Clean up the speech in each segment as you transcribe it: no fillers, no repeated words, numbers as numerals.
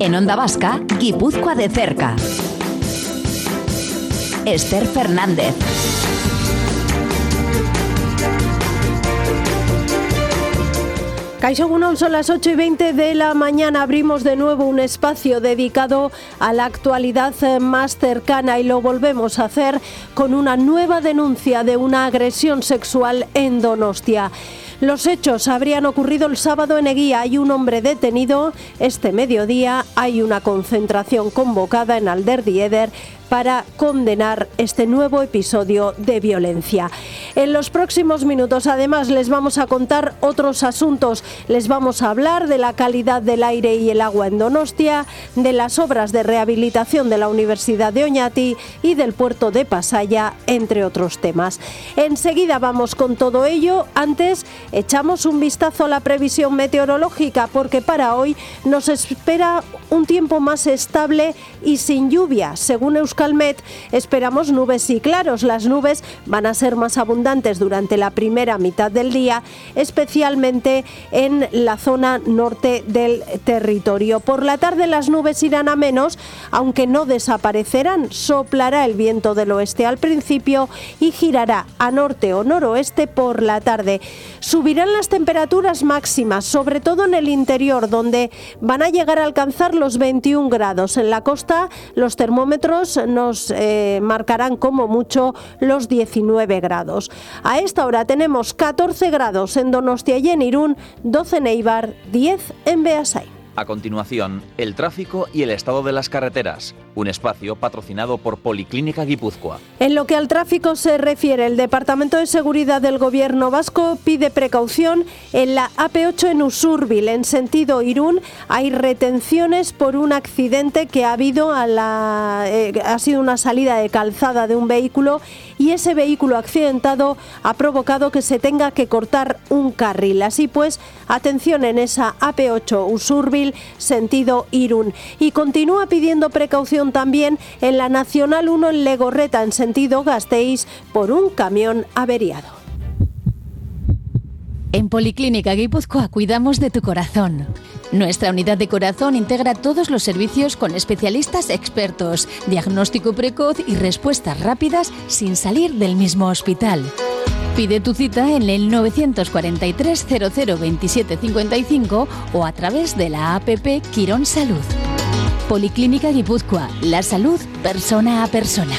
En Onda Vasca, Guipúzcoa de cerca. Esther Fernández. Kaixo egunon, son las 8:20 de la mañana. Abrimos de nuevo un espacio dedicado a la actualidad más cercana y lo volvemos a hacer con una nueva denuncia de una agresión sexual en Donostia. Los hechos habrían ocurrido el sábado en Eguía. Hay un hombre detenido. Este mediodía hay una concentración convocada en Alderdieder para condenar este nuevo episodio de violencia. En los próximos minutos, además, les vamos a contar otros asuntos. Les vamos a hablar de la calidad del aire y el agua en Donostia, de las obras de rehabilitación de la Universidad de Oñati y del puerto de Pasaia, entre otros temas. Enseguida vamos con todo ello. Antes, echamos un vistazo a la previsión meteorológica, porque para hoy nos espera un tiempo más estable y sin lluvia. Según Euskalmet, esperamos nubes y claros. Las nubes van a ser más abundantes durante la primera mitad del día, especialmente en la zona norte del territorio. Por la tarde las nubes irán a menos, aunque no desaparecerán. Soplará el viento del oeste al principio y girará a norte o noroeste por la tarde. Subirán las temperaturas máximas, sobre todo en el interior, donde van a llegar a alcanzar los 21 grados. En la costa los termómetros nos marcarán como mucho los 19 grados. A esta hora tenemos 14 grados en Donostia y en Irún, 12 en Eibar, 10 en Beasain. A continuación, el tráfico y el estado de las carreteras. Un espacio patrocinado por Policlínica Guipúzcoa. En lo que al tráfico se refiere, el Departamento de Seguridad del Gobierno vasco pide precaución en la AP8 en Usurbil, en sentido Irún. Hay retenciones por un accidente que ha habido ha sido una salida de calzada de un vehículo y ese vehículo accidentado ha provocado que se tenga que cortar un carril. Así pues, atención en esa AP8 Usurbil, sentido Irún. Y continúa pidiendo precaución también en la Nacional 1 en Legorreta, en sentido Gasteiz, por un camión averiado. En Policlínica Guipúzcoa cuidamos de tu corazón. Nuestra unidad de corazón integra todos los servicios con especialistas expertos, diagnóstico precoz y respuestas rápidas sin salir del mismo hospital. Pide tu cita en el 943 00 27 55 o a través de la APP Quirón Salud. Policlínica Guipúzcoa, la salud persona a persona.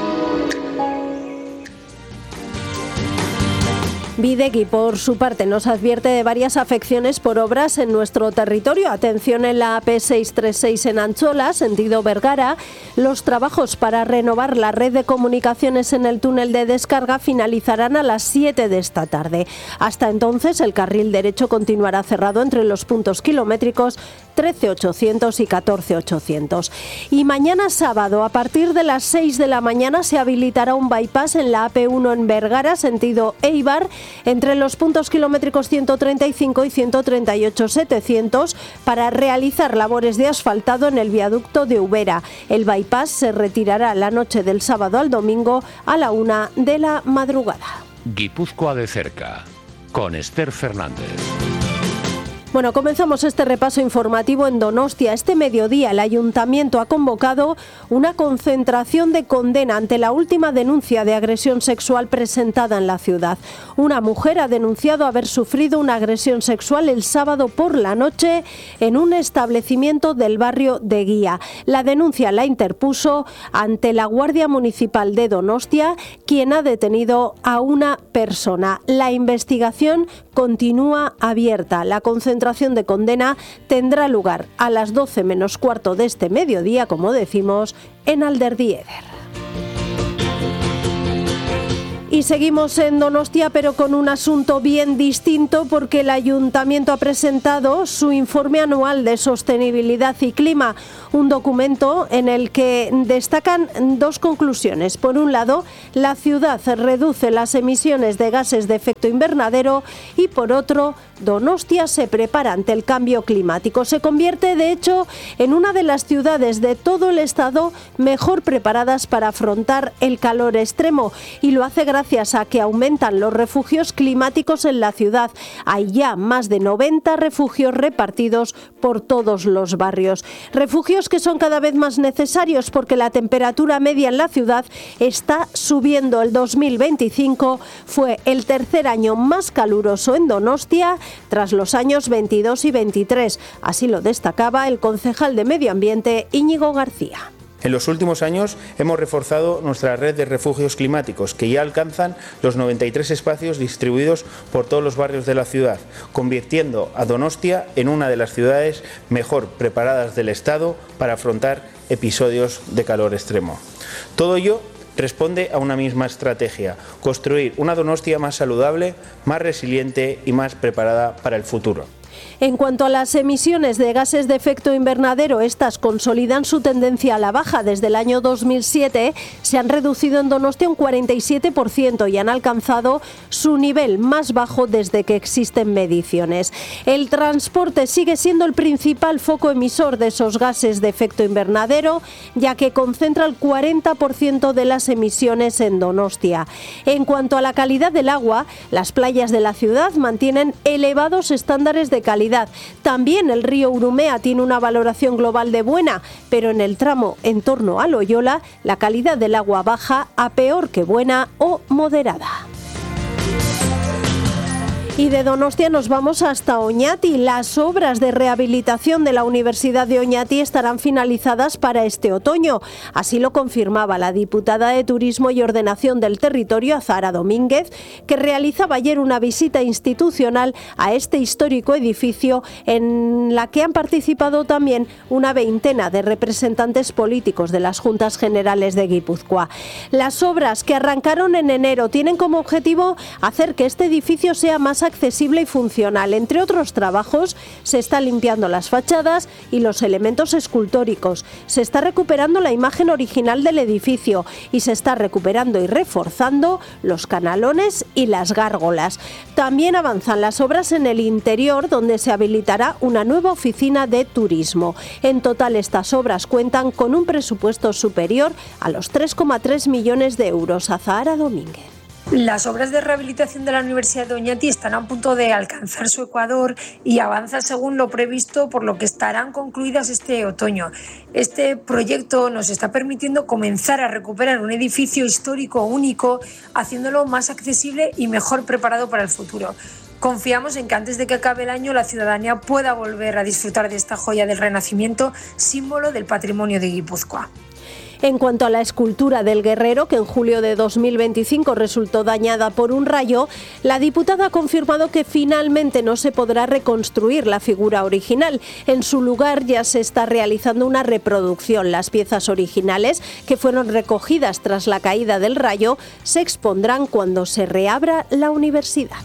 Bidegui, por su parte, nos advierte de varias afecciones por obras en nuestro territorio. Atención en la AP636 en Antxola, sentido Bergara. Los trabajos para renovar la red de comunicaciones en el túnel de descarga finalizarán a las 7 de esta tarde. Hasta entonces, el carril derecho continuará cerrado entre los puntos kilométricos 13.800 y 14.800. Y mañana sábado, a partir de las 6 de la mañana, se habilitará un bypass en la AP1 en Bergara, sentido Eibar, entre los puntos kilométricos 135 y 138.700 para realizar labores de asfaltado en el viaducto de Ubera. El bypass se retirará la noche del sábado al domingo a la 1 de la madrugada. Guipúzcoa de cerca, con Esther Fernández. Bueno, comenzamos este repaso informativo en Donostia. Este mediodía el Ayuntamiento ha convocado una concentración de condena ante la última denuncia de agresión sexual presentada en la ciudad. Una mujer ha denunciado haber sufrido una agresión sexual el sábado por la noche en un establecimiento del barrio de Eguía. La denuncia la interpuso ante la Guardia Municipal de Donostia, quien ha detenido a una persona. La investigación continúa abierta. La concentración de condena tendrá lugar a las 12 menos cuarto de este mediodía, como decimos, en Alderdieder. Y seguimos en Donostia, pero con un asunto bien distinto, porque el Ayuntamiento ha presentado su informe anual de sostenibilidad y clima, un documento en el que destacan dos conclusiones. Por un lado, la ciudad reduce las emisiones de gases de efecto invernadero y por otro, Donostia se prepara ante el cambio climático. Se convierte, de hecho, en una de las ciudades de todo el estado mejor preparadas para afrontar el calor extremo, y lo hace gracias gracias a que aumentan los refugios climáticos en la ciudad. Hay ya más de 90 refugios repartidos por todos los barrios. Refugios que son cada vez más necesarios porque la temperatura media en la ciudad está subiendo. El 2025 fue el tercer año más caluroso en Donostia tras los años 22 y 23. Así lo destacaba el concejal de Medio Ambiente, Íñigo García. En los últimos años hemos reforzado nuestra red de refugios climáticos, que ya alcanzan los 93 espacios distribuidos por todos los barrios de la ciudad, convirtiendo a Donostia en una de las ciudades mejor preparadas del Estado para afrontar episodios de calor extremo. Todo ello responde a una misma estrategia: construir una Donostia más saludable, más resiliente y más preparada para el futuro. En cuanto a las emisiones de gases de efecto invernadero, estas consolidan su tendencia a la baja. Desde el año 2007 se han reducido en Donostia un 47% y han alcanzado su nivel más bajo desde que existen mediciones. El transporte sigue siendo el principal foco emisor de esos gases de efecto invernadero, ya que concentra el 40% de las emisiones en Donostia. En cuanto a la calidad del agua, las playas de la ciudad mantienen elevados estándares de calidad. También el río Urumea tiene una valoración global de buena, pero en el tramo en torno a Loyola la calidad del agua baja a peor que buena o moderada. Y de Donostia nos vamos hasta Oñati. Las obras de rehabilitación de la Universidad de Oñati estarán finalizadas para este otoño. Así lo confirmaba la diputada de Turismo y Ordenación del Territorio, Azahara Domínguez, que realizaba ayer una visita institucional a este histórico edificio, en la que han participado también una veintena de representantes políticos de las Juntas Generales de Guipúzcoa. Las obras, que arrancaron en enero, tienen como objetivo hacer que este edificio sea más accesible y funcional. Entre otros trabajos, se están limpiando las fachadas y los elementos escultóricos. Se está recuperando la imagen original del edificio y se está recuperando y reforzando los canalones y las gárgolas. También avanzan las obras en el interior, donde se habilitará una nueva oficina de turismo. En total, estas obras cuentan con un presupuesto superior a los 3,3 millones de euros. Azahara Domínguez. Las obras de rehabilitación de la Universidad de Oñati están a punto de alcanzar su ecuador y avanzan según lo previsto, por lo que estarán concluidas este otoño. Este proyecto nos está permitiendo comenzar a recuperar un edificio histórico único, haciéndolo más accesible y mejor preparado para el futuro. Confiamos en que antes de que acabe el año la ciudadanía pueda volver a disfrutar de esta joya del Renacimiento, símbolo del patrimonio de Guipúzcoa. En cuanto a la escultura del Guerrero, que en julio de 2025 resultó dañada por un rayo, la diputada ha confirmado que finalmente no se podrá reconstruir la figura original. En su lugar ya se está realizando una reproducción. Las piezas originales, que fueron recogidas tras la caída del rayo, se expondrán cuando se reabra la universidad.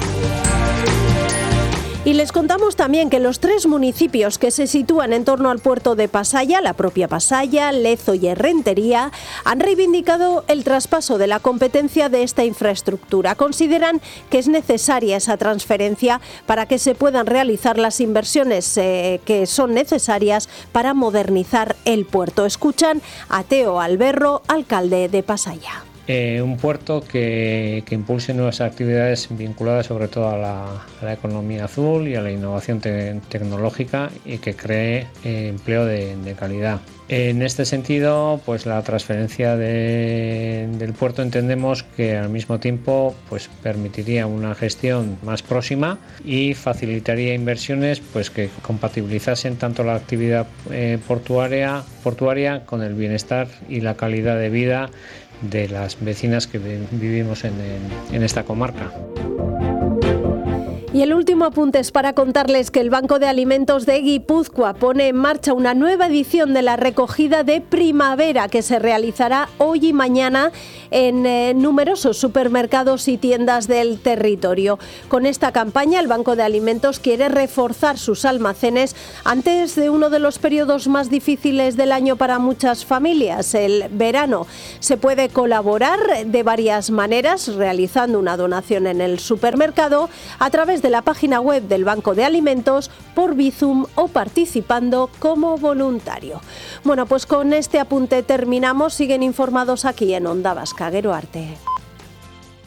Y les contamos también que los 3 municipios que se sitúan en torno al puerto de Pasaya, la propia Pasaya, Lezo y Errentería, han reivindicado el traspaso de la competencia de esta infraestructura. Consideran que es necesaria esa transferencia para que se puedan realizar las inversiones que son necesarias para modernizar el puerto. Escuchan a Teo Alberro, alcalde de Pasaya. Un puerto que impulse nuevas actividades vinculadas sobre todo a la economía azul y a la innovación tecnológica y que cree empleo de calidad. En este sentido, pues la transferencia del puerto entendemos que al mismo tiempo pues permitiría una gestión más próxima y facilitaría inversiones pues que compatibilizasen tanto la actividad portuaria con el bienestar y la calidad de vida de las vecinas que vivimos en esta comarca. Y el último apunte es para contarles que el Banco de Alimentos de Guipúzcoa pone en marcha una nueva edición de la recogida de primavera que se realizará hoy y mañana en numerosos supermercados y tiendas del territorio. Con esta campaña, el Banco de Alimentos quiere reforzar sus almacenes antes de uno de los periodos más difíciles del año para muchas familias, el verano. Se puede colaborar de varias maneras, realizando una donación en el supermercado, a través de la página web del Banco de Alimentos, por Bizum o participando como voluntario. Bueno, pues con este apunte terminamos. Siguen informados aquí en Onda Vasca. Gero arte.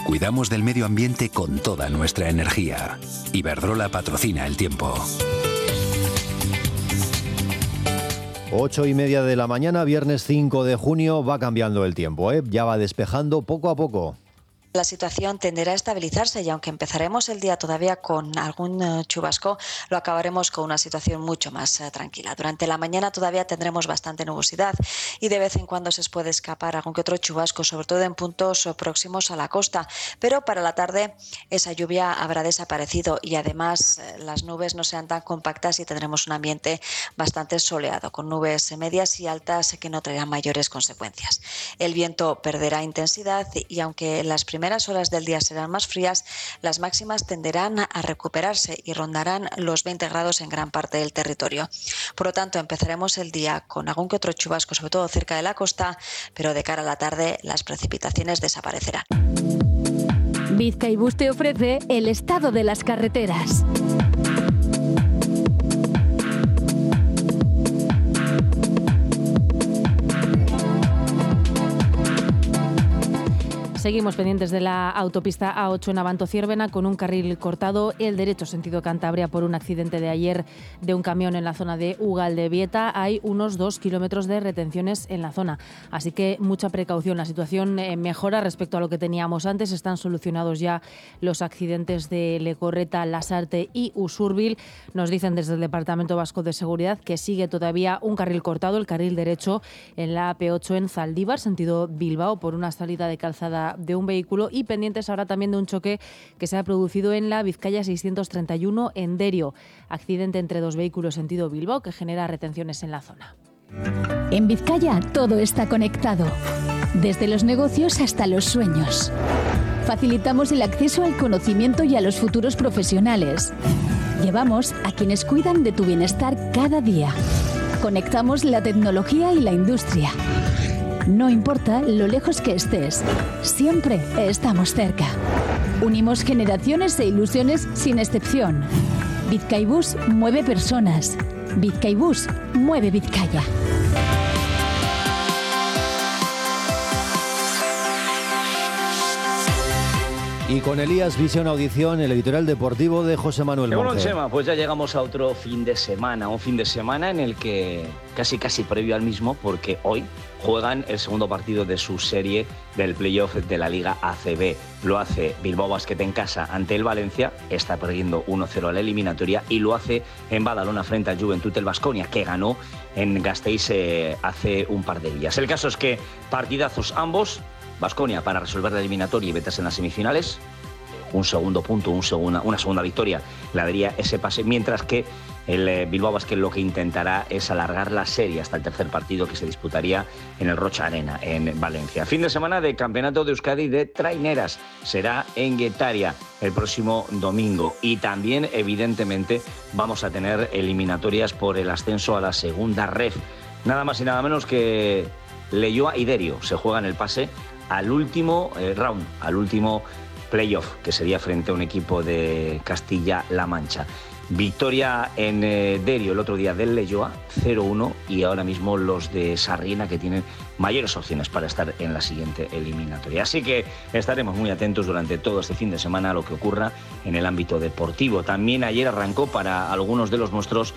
Cuidamos del medio ambiente con toda nuestra energía. Iberdrola patrocina el tiempo. 8:30 de la mañana, viernes 5 de junio, va cambiando el tiempo, ya va despejando poco a poco. La situación tenderá a estabilizarse y aunque empezaremos el día todavía con algún chubasco, lo acabaremos con una situación mucho más tranquila. Durante la mañana todavía tendremos bastante nubosidad y de vez en cuando se puede escapar algún que otro chubasco, sobre todo en puntos próximos a la costa. Pero para la tarde esa lluvia habrá desaparecido y además las nubes no serán tan compactas y tendremos un ambiente bastante soleado, con nubes medias y altas que no traerán mayores consecuencias. El viento perderá intensidad y aunque las primeras horas del día serán más frías, las máximas tenderán a recuperarse y rondarán los 20 grados en gran parte del territorio. Por lo tanto, empezaremos el día con algún que otro chubasco, sobre todo cerca de la costa, pero de cara a la tarde las precipitaciones desaparecerán. Bizkaibus te ofrece el estado de las carreteras. Seguimos pendientes de la autopista A8 en Abanto-Ciervena con un carril cortado, el derecho sentido Cantabria por un accidente de ayer de un camión en la zona de Ugaldebieta. Hay unos 2 kilómetros de retenciones en la zona, así que mucha precaución. La situación mejora respecto a lo que teníamos antes. Están solucionados ya los accidentes de Lecorreta, Lasarte y Usurbil. Nos dicen desde el Departamento Vasco de Seguridad que sigue todavía un carril cortado, el carril derecho en la AP8 en Zaldívar, sentido Bilbao, por una salida de calzada de un vehículo, y pendientes ahora también de un choque que se ha producido en la Vizcaya 631 en Derio. Accidente entre dos vehículos sentido Bilbao que genera retenciones en la zona. En Vizcaya todo está conectado, desde los negocios hasta los sueños. Facilitamos el acceso al conocimiento y a los futuros profesionales. Llevamos a quienes cuidan de tu bienestar cada día. Conectamos la tecnología y la industria. No importa lo lejos que estés, siempre estamos cerca. Unimos generaciones e ilusiones sin excepción. Bizkaibus mueve personas. Bizkaibus mueve Vizcaya. Y con Elías Visión Audición, el editorial deportivo de José Manuel Monge. Bueno, Chema, pues ya llegamos a otro fin de semana, un fin de semana en el que casi previo al mismo, porque hoy juegan el segundo partido de su serie del playoff de la Liga ACB. Lo hace Bilbao Basket en casa ante el Valencia, está perdiendo 1-0 a la eliminatoria, y lo hace en Badalona frente al Juventud del Baskonia, que ganó en Gasteiz hace un par de días. El caso es que partidazos ambos. Baskonia para resolver la eliminatoria y meterse en las semifinales. Un segundo punto, una segunda victoria le daría ese pase, mientras que el Bilbao Basket lo que intentará es alargar la serie hasta el tercer partido, que se disputaría en el Rocha Arena, en Valencia. Fin de semana de Campeonato de Euskadi de Traineras. Será en Guetaria el próximo domingo. Y también, evidentemente, vamos a tener eliminatorias por el ascenso a la segunda ref. Nada más y nada menos que Leioa y Derio se juegan el pase al último round, al último playoff, que sería frente a un equipo de Castilla-La Mancha. Victoria en Derio el otro día del Leioa, 0-1, y ahora mismo los de Sarriena, que tienen mayores opciones para estar en la siguiente eliminatoria. Así que estaremos muy atentos durante todo este fin de semana a lo que ocurra en el ámbito deportivo. También ayer arrancó para algunos de los nuestros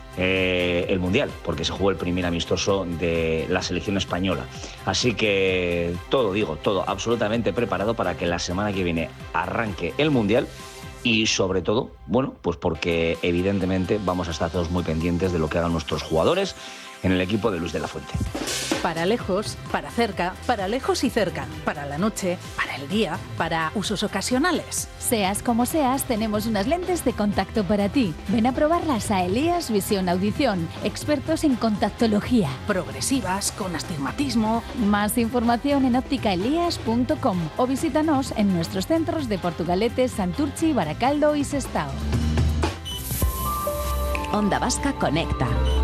el Mundial, porque se jugó el primer amistoso de la selección española. Así que todo absolutamente preparado para que la semana que viene arranque el Mundial. Y sobre todo, bueno, pues porque evidentemente vamos a estar todos muy pendientes de lo que hagan nuestros jugadores en el equipo de Luis de la Fuente. Para lejos, para cerca, para lejos y cerca, para la noche, para el día, para usos ocasionales. Seas como seas, tenemos unas lentes de contacto para ti. Ven a probarlas a Elías Visión Audición, expertos en contactología. Progresivas, con astigmatismo. Más información en ópticaelías.com o visítanos en nuestros centros de Portugalete, Santurchi, Baracaldo y Sestao. Onda Vasca Conecta.